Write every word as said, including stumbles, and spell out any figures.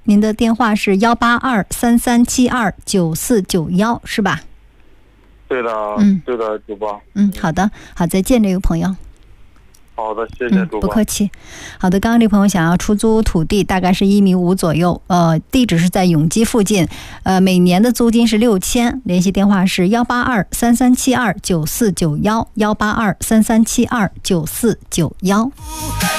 您的电话是幺八二三三七二九四九幺，是吧？ 对的， 嗯， 对的，主播。 嗯，好的，好，再见，这位朋友。 好的，谢谢主播。 嗯，不客气。好的，刚刚这朋友想要出租土地，大概是一米五左右，呃，地址是在永基附近，呃，每年的租金是六千，联系电话是幺八二三三七二九四九幺，幺八二三三七二九四九幺。